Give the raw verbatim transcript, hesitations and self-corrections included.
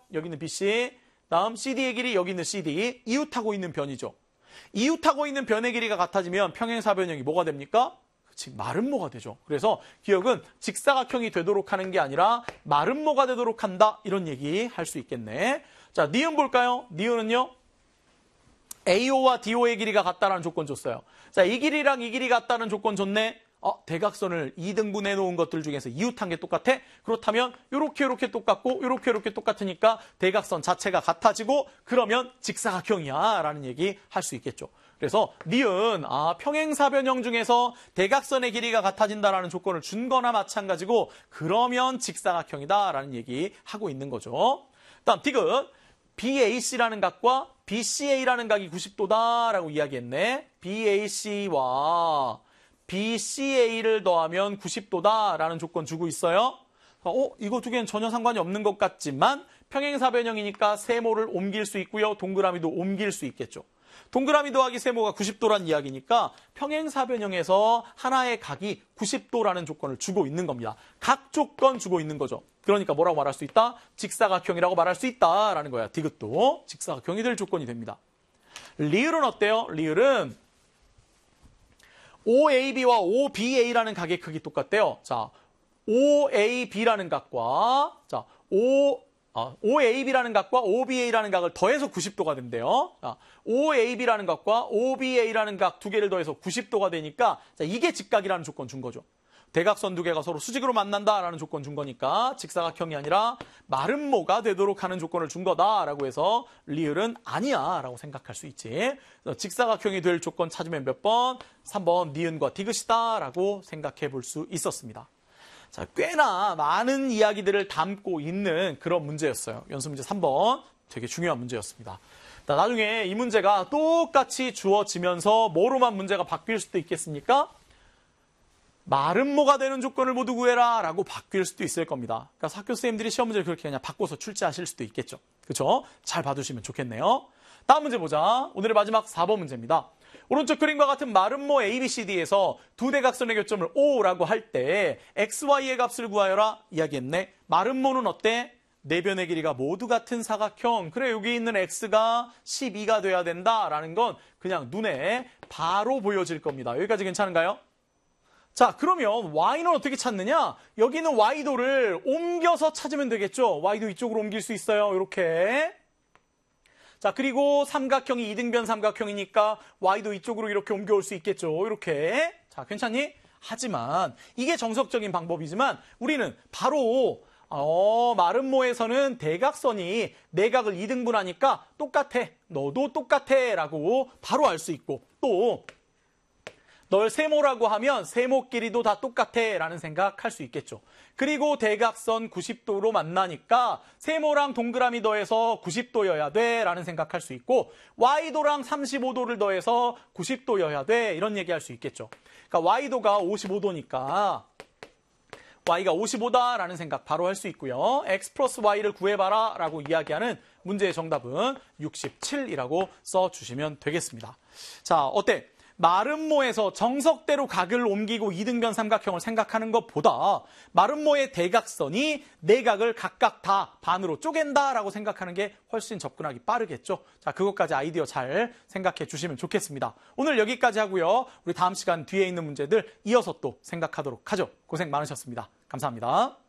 여기 있는 비씨, 다음 씨디의 길이 여기 있는 씨디, 이웃하고 있는 변이죠. 이웃하고 있는 변의 길이가 같아지면 평행사변형이 뭐가 됩니까? 그치, 마름모가 되죠. 그래서 기억은 직사각형이 되도록 하는 게 아니라 마름모가 되도록 한다. 이런 얘기 할 수 있겠네. 자, 니은 볼까요? 니은은요? 에이오와 디오의 길이가 같다라는 조건 줬어요. 자, 이 길이랑 이 길이 같다는 조건 줬네. 어, 대각선을 이 등분해 놓은 것들 중에서 이웃한 게 똑같아? 그렇다면 이렇게 이렇게 똑같고 이렇게 이렇게 똑같으니까 대각선 자체가 같아지고 그러면 직사각형이야 라는 얘기 할 수 있겠죠. 그래서 니은 아, 평행사변형 중에서 대각선의 길이가 같아진다라는 조건을 준 거나 마찬가지고 그러면 직사각형이다 라는 얘기 하고 있는 거죠. 다음 디귿 비에이씨라는 각과 비씨에이라는 각이 구십 도다라고 이야기했네. 비에이씨와 비씨에이를 더하면 구십 도다라는 조건 주고 있어요. 어, 이거 두 개는 전혀 상관이 없는 것 같지만 평행사변형이니까 세모를 옮길 수 있고요. 동그라미도 옮길 수 있겠죠. 동그라미 더하기 세모가 구십 도란 이야기니까 평행사변형에서 하나의 각이 구십 도라는 조건을 주고 있는 겁니다. 각 조건 주고 있는 거죠. 그러니까 뭐라고 말할 수 있다? 직사각형이라고 말할 수 있다라는 거야. 디귿도 직사각형이 될 조건이 됩니다. 리을은 어때요? 리을은 오에이비와 오비에이라는 각의 크기 똑같대요. 자, 오에이비라는 각과 자, 오 아, 오에이비라는 각과 오비에이라는 각을 더해서 구십 도가 된대요. 자, 오에이비라는 각과 오비에이라는 각 두 개를 더해서 구십 도가 되니까 자, 이게 직각이라는 조건 준 거죠. 대각선 두 개가 서로 수직으로 만난다라는 조건 준 거니까 직사각형이 아니라 마름모가 되도록 하는 조건을 준 거다라고 해서 리을은 아니야라고 생각할 수 있지. 직사각형이 될 조건 찾으면 몇 번? 삼 번 니은과 디귿이다라고 생각해 볼 수 있었습니다. 자, 꽤나 많은 이야기들을 담고 있는 그런 문제였어요. 연습 문제 삼 번 되게 중요한 문제였습니다. 나중에 이 문제가 똑같이 주어지면서 뭐로만 문제가 바뀔 수도 있겠습니까? 마름모가 되는 조건을 모두 구해라 라고 바뀔 수도 있을 겁니다. 그러니까 학교 선생님들이 시험 문제를 그렇게 그냥 바꿔서 출제하실 수도 있겠죠. 그렇죠? 잘 봐두시면 좋겠네요. 다음 문제 보자. 오늘의 마지막 사 번 문제입니다. 오른쪽 그림과 같은 마름모 에이비씨디에서 두 대각선의 교점을 O라고 할 때 엑스와이의 값을 구하여라 이야기했네. 마름모는 어때? 네 변의 길이가 모두 같은 사각형. 그래, 여기 있는 X가 십이가 돼야 된다라는 건 그냥 눈에 바로 보여질 겁니다. 여기까지 괜찮은가요? 자, 그러면 Y는 어떻게 찾느냐? 여기는 Y도를 옮겨서 찾으면 되겠죠? Y도 이쪽으로 옮길 수 있어요. 이렇게. 자, 그리고 삼각형이 이등변 삼각형이니까 Y도 이쪽으로 이렇게 옮겨올 수 있겠죠. 이렇게. 자, 괜찮니? 하지만 이게 정석적인 방법이지만 우리는 바로 어, 마름모에서는 대각선이 내각을 이등분하니까 똑같아. 너도 똑같아. 라고 바로 알 수 있고 또 널 세모라고 하면 세모 길이도 다 똑같아 라는 생각할 수 있겠죠. 그리고 대각선 구십 도로 만나니까 세모랑 동그라미 더해서 구십 도여야 돼 라는 생각할 수 있고 Y도랑 삼십오 도를 더해서 구십 도여야 돼 이런 얘기할 수 있겠죠. 그러니까 Y도가 오십오 도니까 Y가 오십오다라는 생각 바로 할 수 있고요. X 플러스 Y를 구해봐라 라고 이야기하는 문제의 정답은 육십칠이라고 써주시면 되겠습니다. 자, 어때? 마름모에서 정석대로 각을 옮기고 이등변 삼각형을 생각하는 것보다 마름모의 대각선이 내각을 각각 다 반으로 쪼갠다라고 생각하는 게 훨씬 접근하기 빠르겠죠. 자, 그것까지 아이디어 잘 생각해 주시면 좋겠습니다. 오늘 여기까지 하고요. 우리 다음 시간 뒤에 있는 문제들 이어서 또 생각하도록 하죠. 고생 많으셨습니다. 감사합니다.